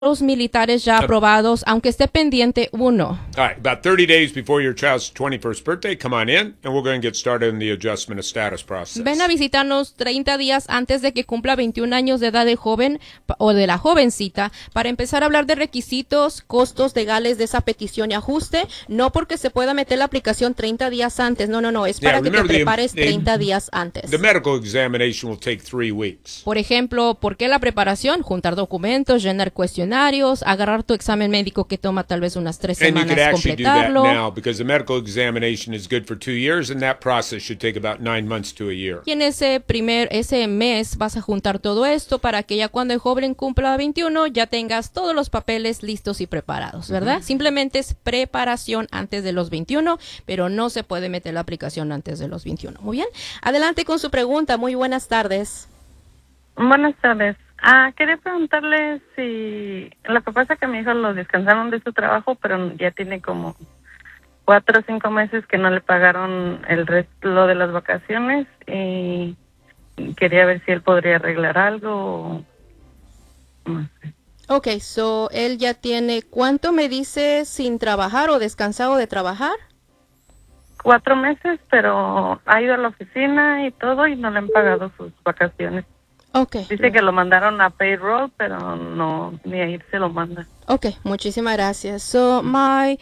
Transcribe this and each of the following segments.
los militares ya aprobados, aunque esté pendiente uno. All right, about 30 days before your child's 21st birthday, come on in, and we're going to get started in the adjustment of status process. Ven a visitarnos 30 días antes de que cumpla 21 años de edad del joven o de la jovencita para empezar a hablar de requisitos, costos legales de esa petición y ajuste, no porque se pueda meter la aplicación 30 días antes, no, es para que te prepares 30 días antes. The medical examination will take 3 weeks. Por ejemplo, ¿por qué la preparación? Juntar documentos, llenar cuestionarios, agarrar tu examen médico que toma tal vez unas 3 And you semanas could actually do that completarlo. now because the medical examination is good for 2 years, and that process should take about 9 months to a year. Y en ese mes vas a juntar todo esto para que ya cuando el joven cumpla 21 ya tengas todos los papeles listos y preparados, ¿verdad? Simplemente es preparación antes de los 21, pero no se puede meter la aplicación antes de los 21. Muy bien. Adelante con su pregunta. Muy buenas tardes. Buenas tardes. Quería preguntarle si lo que pasa es que mi hijo lo descansaron de su trabajo, pero ya tiene como 4 o 5 meses que no le pagaron lo de las vacaciones y quería ver si él podría arreglar algo o no sé. Ok, so él ya tiene, ¿cuánto me dice sin trabajar o descansado de trabajar? 4 meses, pero ha ido a la oficina y todo y no le han pagado sus vacaciones. Okay. Dice que lo mandaron a payroll, pero no, ni a ir se lo mandan. Okay, muchísimas gracias. So my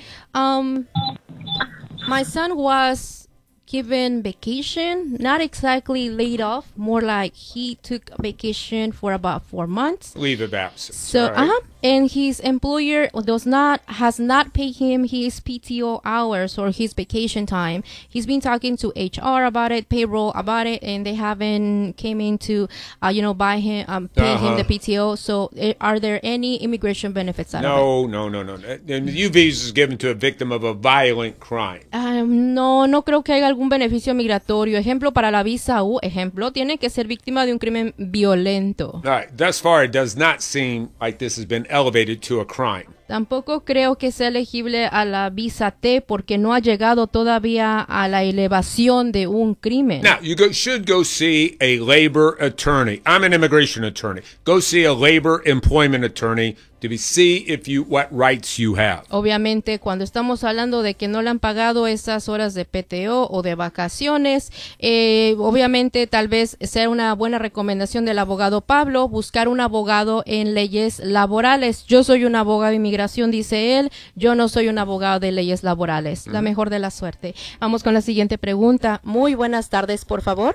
son was given vacation, not exactly laid off, more like he took vacation for about 4 months. Leave of absence. So, all right? And his employer has not paid him his PTO hours or his vacation time. He's been talking to HR about it, payroll about it, and they haven't came in to, pay him the PTO. So, are there any immigration benefits out of it? No. And the U visa is given to a victim of a violent crime. No creo que haya algún beneficio migratorio. Ejemplo, para la visa U, tiene que ser víctima de un crimen violento. All right, thus far it does not seem like this has been elevated to a crime. Tampoco creo que sea elegible a la visa T porque no ha llegado todavía a la elevación de un crimen. Now, you should go see a labor attorney. I'm an immigration attorney. Go see a labor employment attorney to see what rights you have. Obviamente, cuando estamos hablando de que no le han pagado esas horas de PTO o de vacaciones, obviamente tal vez sea una buena recomendación del abogado Pablo buscar un abogado en leyes laborales. Yo soy un abogado de inmigración, dice él. Yo no soy un abogado de leyes laborales. La mejor de la suerte. Vamos con la siguiente pregunta. Muy buenas tardes, por favor.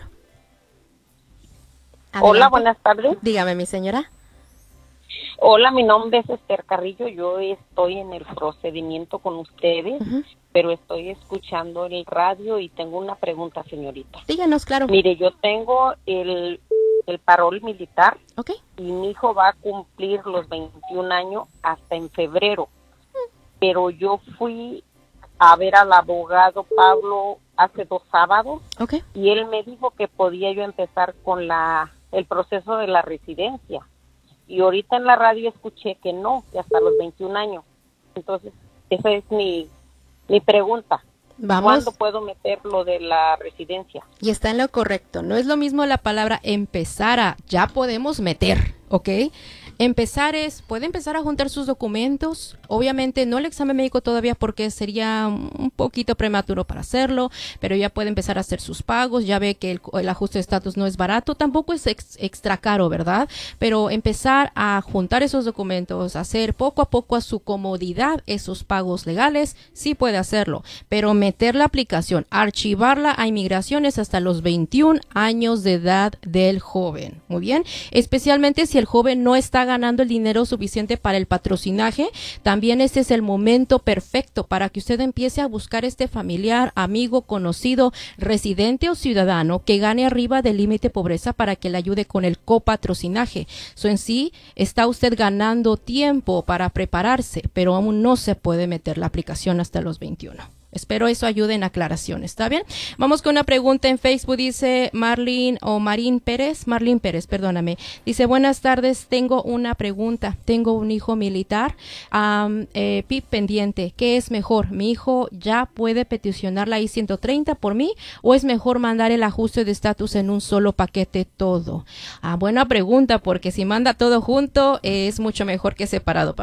Adelante. Hola, buenas tardes. Dígame, mi señora. Hola, mi nombre es Esther Carrillo. Yo estoy en el procedimiento con ustedes, pero estoy escuchando el radio y tengo una pregunta, señorita. Díganos, claro. Mire, yo tengo el parol militar. Okay. Y mi hijo va a cumplir los 21 años hasta en febrero. Pero yo fui a ver al abogado Pablo hace 2 sábados. Okay. Y él me dijo que podía yo empezar con el proceso de la residencia. Y ahorita en la radio escuché que no, que hasta los 21 años. Entonces, esa es mi pregunta. Vamos. ¿Cuándo puedo meter lo de la residencia? Y está en lo correcto. No es lo mismo la palabra empezar a ya podemos meter, ¿ok? Puede empezar a juntar sus documentos, obviamente no el examen médico todavía porque sería un poquito prematuro para hacerlo, pero ya puede empezar a hacer sus pagos, ya ve que el ajuste de estatus no es barato, tampoco es extra caro, ¿verdad? Pero empezar a juntar esos documentos, hacer poco a poco a su comodidad esos pagos legales, sí puede hacerlo, pero meter la aplicación, archivarla a inmigraciones hasta los 21 años de edad del joven, muy bien, especialmente si el joven no está ganando el dinero suficiente para el patrocinaje, también este es el momento perfecto para que usted empiece a buscar familiar, amigo, conocido, residente o ciudadano que gane arriba del límite de pobreza para que le ayude con el copatrocinaje. En sí, está usted ganando tiempo para prepararse, pero aún no se puede meter la aplicación hasta los 21. Espero eso ayude en aclaración, ¿está bien? Vamos con una pregunta en Facebook, dice Marín Pérez, perdóname. Dice, buenas tardes, tengo una pregunta. Tengo un hijo militar, PIP pendiente. ¿Qué es mejor? ¿Mi hijo ya puede peticionar la I-130 por mí o es mejor mandar el ajuste de estatus en un solo paquete todo? Buena pregunta, porque si manda todo junto es mucho mejor que separado.